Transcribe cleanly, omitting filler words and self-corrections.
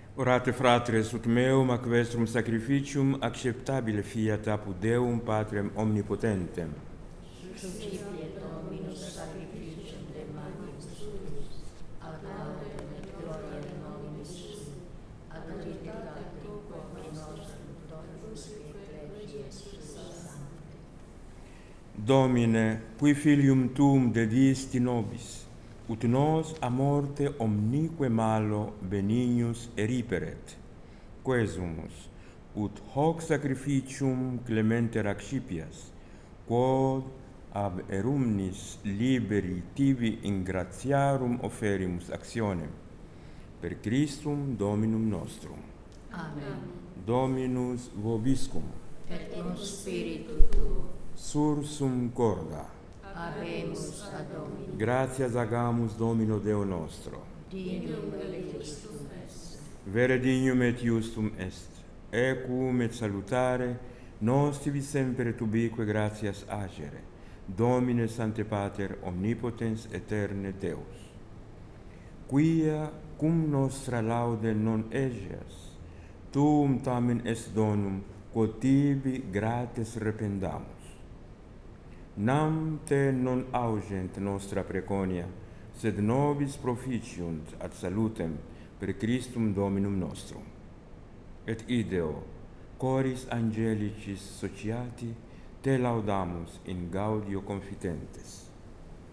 Orate fratres ut meum ac vestrum sacrificium acceptabile fiat apud Deum Patrem omnipotentem. Suscipiet Dominus sacrificium de manibus tuis, ad laudem et gloriam nominis sui, ad dignitate corpi nostrum donibus ecclesiae sui sancte. Domine, qui filium tuum dedisti nobis, ut nos a morte omnique malo benignus eriperet, quesumus, ut hoc sacrificium clementer accipias, quod ab erumnis liberi tibi in gratiarum offerimus actionem, per Christum Dominum nostrum. Amen. Dominus vobiscum, Et cum spiritu tuo, sursum corda. habemus ad Dominum. Gratias agamus Domino Deo nostro. Dignum et justum est. Vere dignum et justum est. Equum et salutare, nos tibi semper et ubique gratias agere. Domine Sancte Pater omnipotens aeterne Deus. Quia cum nostra laude non egeas, tuum tamen est donum, quod tibi gratis rependamus. Nam te non augent nostra preconia, sed nobis proficiunt ad salutem per Christum Dominum nostrum. Et ideo, coris angelicis sociati, te laudamus in gaudio confitentes.